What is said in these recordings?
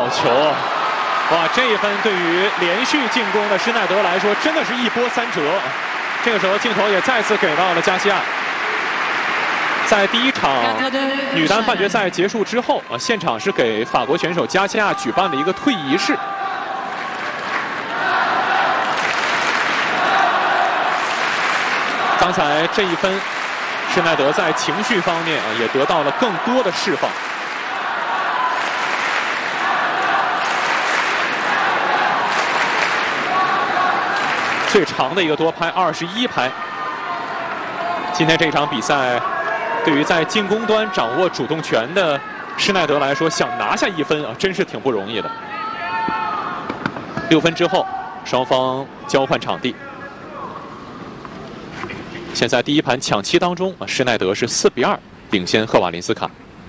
好球！哇，这一分对于连续进攻的施耐德来说，真的是一波三折。这个时候镜头也再次给到了加西亚。在第一场女单半决赛结束之后，现场是给法国选手加西亚举办的一个退役仪式。刚才这一分，施耐德在情绪方面也得到了更多的释放。最长的一个多拍21拍。今天这场比赛，对于在进攻端掌握主动权的施耐德来说，想拿下一分真是挺不容易的。6分之后，双方交换场地。现在第一盘抢七当中，施耐德是4比2领先赫瓦林斯卡。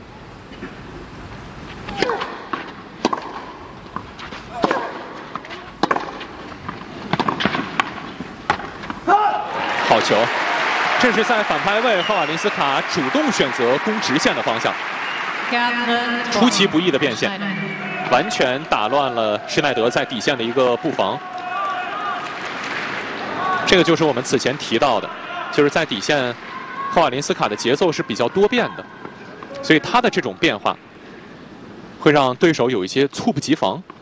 好球！这是在反拍位，赫瓦林斯卡主动选择攻直线的方向，出其不意的变现，完全打乱了施耐德在底线的一个布防。这个就是我们此前提到的。就是在底线，赫瓦林斯卡的节奏是比较多变的，所以他的这种变化会让对手有一些猝不及防。